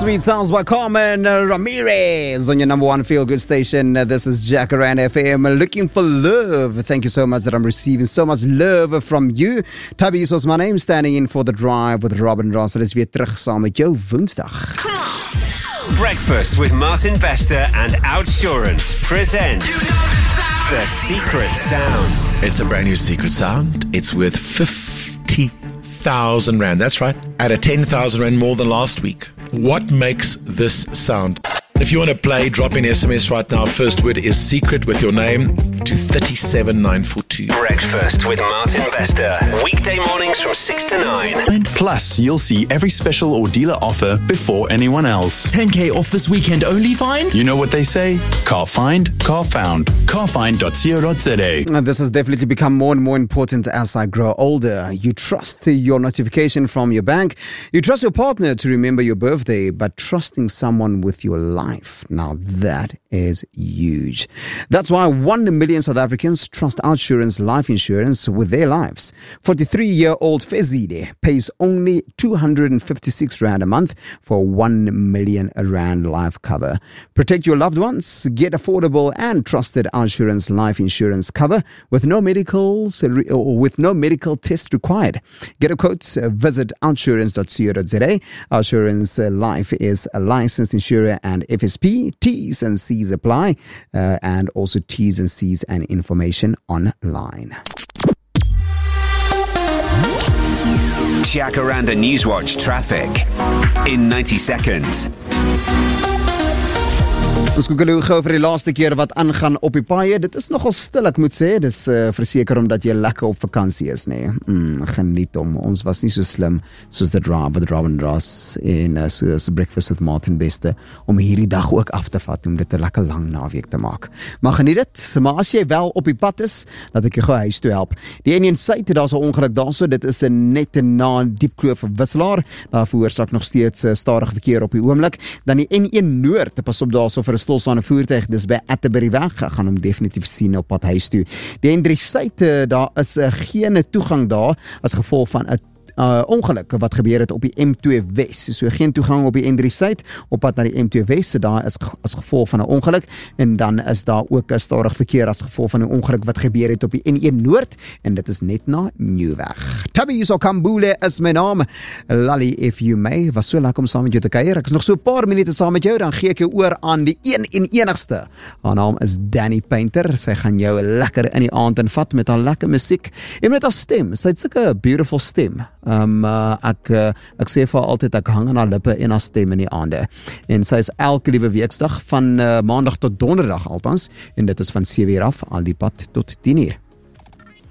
Sweet sounds by Carmen Ramirez on your number one feel-good station. This is Jacaranda FM. Looking for love. Thank you so much that I'm receiving so much love from you. Tabby was my name, standing in for the drive with Robin Ross. Let's weer terug saam met jou Woensdag. Breakfast with Martin Bester and Outsurance present The Secret Sound. It's a brand new secret sound. It's worth 50,000 Rand. That's right. At a 10,000 Rand more than last week. What makes this sound? If you want to play, drop in SMS right now. First word is secret with your name to 37942. Breakfast with Martin Bester. Weekday mornings from 6 to 9. Plus, you'll see every special or dealer offer before anyone else. 10K off this weekend only find? You know what they say? Car find, car found. Carfind.co.za. This has definitely become more and more important as I grow older. You trust your notification from your bank. You trust your partner to remember your birthday, but trusting someone with your life. Now that is huge. That's why 1 million South Africans trust Outsurance life insurance with their lives. 43-year-old Fezide pays only 256 Rand a month for 1 million Rand life cover. Protect your loved ones. Get affordable and trusted Outsurance life insurance cover with no medicals or with no medical test required. Get a quote. Visit outsurance.co.za. Outsurance Life is a licensed insurer and FSP. T's and C's apply, and also T's and C's and information online. Jacaranda Newswatch traffic in 90 seconds. Ons kyk hoe gou vir die laaste keer wat aangaan op die paaie. Dit is nogal stil, ek moet sê. Dis verseker omdat jy lekker op vakansie is, nee. Geniet hom. Ons was nie so slim soos The Drive with Robin Ross en soos Breakfast with Martin Bester om hierdie dag ook af te vat om dit 'n lekker lang naweek te maak. Maar geniet dit. Maar as jy wel op die pad is, laat ek jou gou huis toe help. Die N1 Suid, daar's 'n ongeluk daarso. Dit is net na Diepkloof Wisselaar. Daar veroorsaak nog steeds stadige verkeer op die oomblik. Dan die N1 Noord, pas op daarso vir 'n stilstaande voertuig, dis by Atterbury-weg, gaan hom definitief sien op pad huis toe. Die N3 Suid, daar is geen toegang daar as gevolg van 'n ongeluk wat gebeur het op die M2 Wes. So geen toegang op die N3 Suid op pad na die M2 Wes. Daar is as gevolg van 'n ongeluk, en dan is daar ook 'n stadig verkeer as gevolg van 'n ongeluk wat gebeur het op die N1 Noord, en dit is net na Nieuweg. Tabby Kambule is my naam. Lally if you may. Was so lekker om saam met jou te kuier. Ek is nog so 'n paar minute saam met jou, dan gee ek jou oor aan die een en enigste. Haar naam is Danny Painter. Sy gaan jou lekker in die aand invat met haar lekker musiek en met haar stem. Sy het sulke beautiful stem. Ek sê vir haar altyd, ek hang aan haar lippe en haar stem in die aande. En sy is elke liewe weeksdag van maandag tot donderdag althans, en dit is van 7 uur af al die pad tot 10 uur.